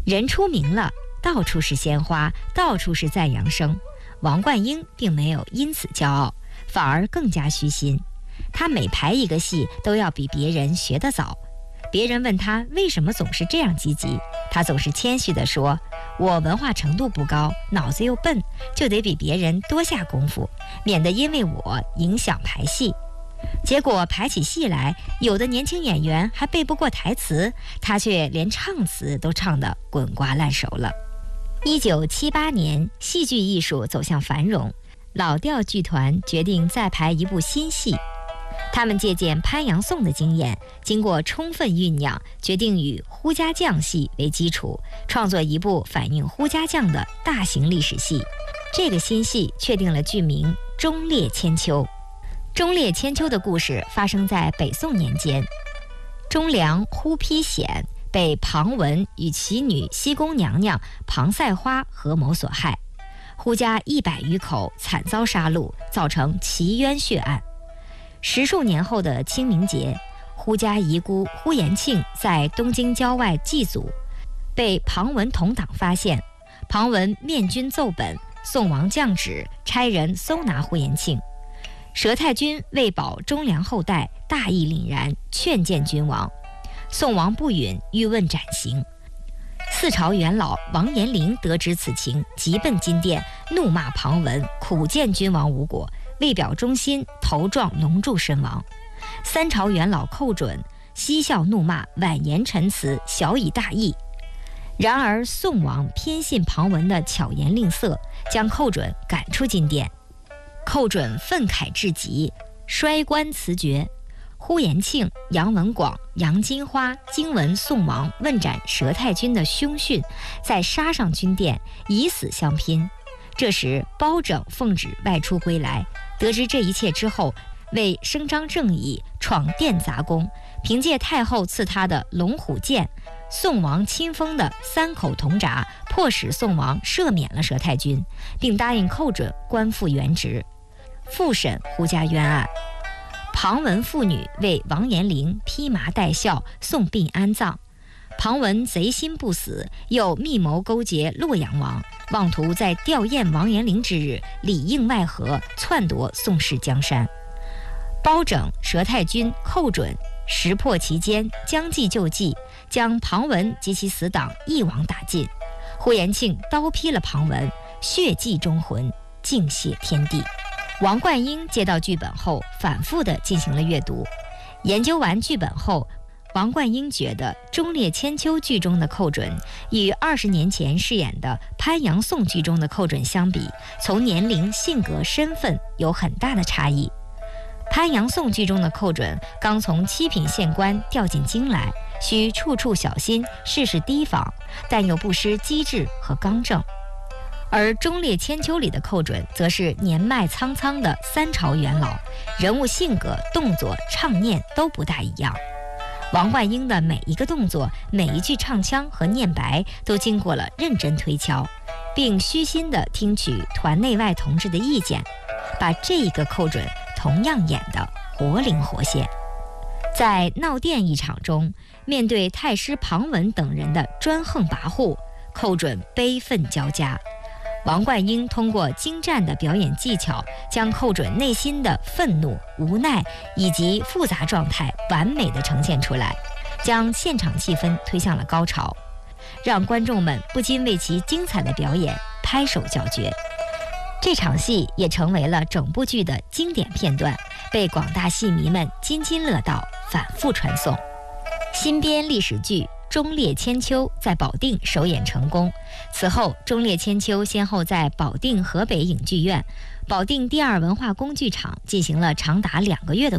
人出名了，到处是鲜花，到处是赞扬声。王冠英并没有因此骄傲，反而更加虚心。他每排一个戏都要比别人学得早。别人问他为什么总是这样积极，他总是谦虚地说：我文化程度不高，脑子又笨，就得比别人多下功夫，免得因为我影响排戏。结果排起戏来，有的年轻演员还背不过台词，他却连唱词都唱得滚瓜烂熟了。1978年，戏剧艺术走向繁荣，老调剧团决定再排一部新戏。他们借鉴潘阳颂的经验，经过充分酝酿，决定以呼家将戏为基础，创作一部反映呼家将的大型历史戏。这个新戏确定了剧名《忠烈千秋》。忠烈千秋的故事发生在北宋年间，忠良呼丕显被庞文与其女西宫娘娘庞赛花合谋所害，呼家100余口惨遭杀戮，造成奇冤血案。10数年后的清明节，呼家遗孤呼延庆在东京郊外祭祖，被庞文同党发现。庞文面君奏本，宋王降旨差人搜拿呼延庆。佘太君为保忠良后代，大义凛然，劝谏君王。宋王不允，欲问斩刑。四朝元老王延龄得知此情，急奔金殿，怒骂庞文，苦谏君王无果，为表忠心，头撞龙柱身亡。三朝元老寇准嬉笑怒骂，婉言陈词，小以大义。然而宋王偏信庞文的巧言令色，将寇准赶出金殿。寇准愤慨至极，衰官辞爵。呼延庆、杨文广、杨金花惊闻宋王问斩佘太君的凶讯，再杀上军殿，以死相拼。这时包拯奉旨外出归来，得知这一切之后，为伸张正义，闯殿杂功，凭借太后赐他的龙虎剑，宋王亲封的3口铜闸，迫使宋王赦免了佘太君，并答应寇准官复原职。复审呼家冤案，庞文父女为王延龄披麻戴孝，送殡安葬。庞文贼心不死，又密谋勾结洛阳王，妄图在吊唁王延龄之日里应外合，篡夺宋氏江山。包拯、佘太君、寇准识破其间，将计就计，将庞文及其死党一网打尽。呼延庆刀劈了庞文，血祭忠魂，敬谢天地。王冠英接到剧本后，反复地进行了阅读。研究完剧本后，王冠英觉得《忠烈千秋》剧中的寇准与20年前饰演的潘阳颂剧中的寇准相比，从年龄、性格、身份有很大的差异。潘阳颂剧中的寇准刚从七品县官调进京来，需处处小心，事事提防，但又不失机智和刚正。而《忠烈千秋》里的寇准则是年迈苍苍的3朝元老，人物性格、动作、唱念都不大一样。王冠英的每一个动作、每一句唱腔和念白都经过了认真推敲，并虚心地听取团内外同志的意见，把这一个寇准同样演得活灵活现。在闹殿一场中，面对太师庞文等人的专横跋扈，寇准悲愤交加。王冠英通过精湛的表演技巧，将寇准内心的愤怒、无奈以及复杂状态完美地呈现出来，将现场气氛推向了高潮，让观众们不禁为其精彩的表演拍手叫绝。这场戏也成为了整部剧的经典片段，被广大戏迷们津津乐道，反复传颂。新编历史剧《忠烈千秋》在保定首演成功，此后《忠烈千秋》先后在保定河北影剧院、保定第2文化宫剧场进行了长达2个月的